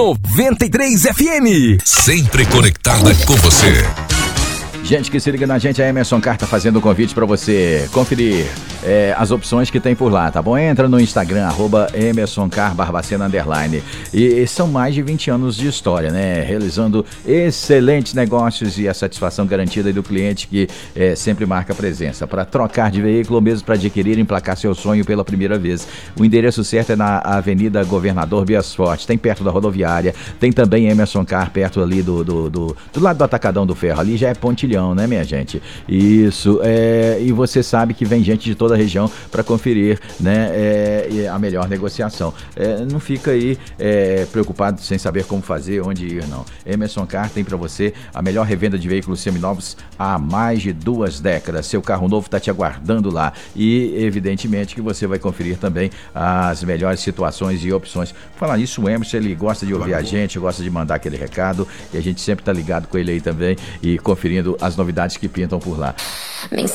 93 FM. Sempre conectada com você. Gente que se liga na gente, a Emerson Car tá fazendo um convite para você conferir as opções que tem por lá, tá bom? Entra no Instagram, @EmersonCar _Barbacena_. E são mais de 20 anos de história, né? Realizando excelentes negócios e a satisfação garantida do cliente que sempre marca presença. Para trocar de veículo ou mesmo para adquirir e emplacar seu sonho pela primeira vez. O endereço certo é na Avenida Governador Bias Forte, tem perto da rodoviária, tem também Emerson Car perto ali do lado do Atacadão do Ferro, ali já é Pontilhão, né, minha gente? Isso, e você sabe que vem gente de toda a região para conferir, né, a melhor negociação. Não fica aí preocupado sem saber como fazer, onde ir, não. Emerson Car tem para você a melhor revenda de veículos seminovos há mais de 2 décadas. Seu carro novo está te aguardando lá e, evidentemente, que você vai conferir também as melhores situações e opções. Falar nisso, o Emerson, ele gosta de ouvir a gente, gosta de mandar aquele recado e a gente sempre tá ligado com ele aí também e conferindo as novidades que pintam por lá.